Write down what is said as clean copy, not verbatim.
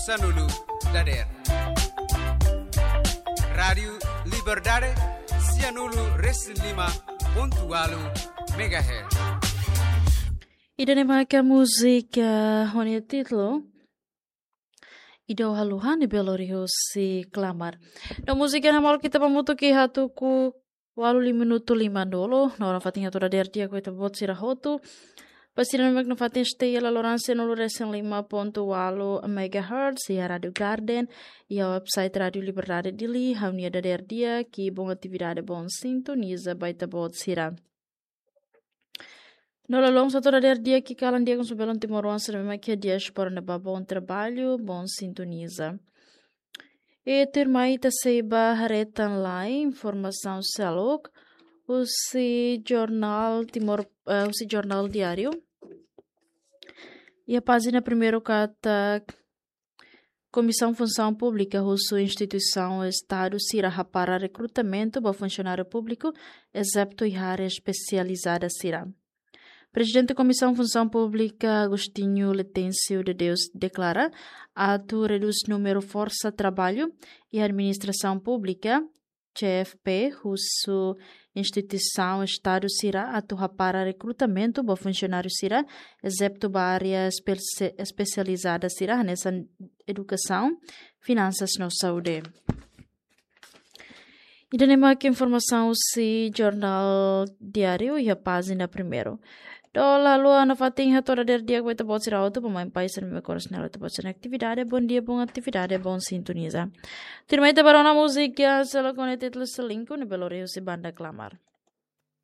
Sanulu Dader Radio Liberdade Sianulu Reslima Pontualu MHz. Idanemaca música onde o título Ido haluhan Belo Rio si clamar. Na música na mal kita pamuto ki hatu ku walu 5 minuto 5 dolo. Na orang fatinha toda der dia ko ita bot sira hotu. Pasira na magna fatin stay la Lorance no resen 5.8 MHz ya Radio Garden e a website Radio Liberdade dili haunia da der dia ki bom atividade bom sintoniza baita bot sira. No lalong sa toda der dia que calan dia com o belão timoron se mesmo que dia para na bom trabalho, bom sintoniza. E ter mais ta seiba hareta online informação salok o si jornal timor o si jornal diário. E a página primeiro cata Comissão Função Pública, sua instituição Estado sira para recrutamento para funcionário público, excepto em área especializada sira. Presidente da Comissão Função Pública, Agostinho Letêncio de Deus, declara ato reduz número força trabalho e administração pública, CFP, sua instituição Estado sira atu para recrutamento para funcionário sira, excepto para área especializada sira nessa educação, finanças e saúde. E danema que informação se jornal diário e a página primeiro. Dola lua na fatinha toda der dia que vai ter auto para mãe pai ser meu coração ela ter atividade bom dia bom atividade bom sintoniza. Termina para uma música se ela conecta o link no Belo Rio se banda clamar.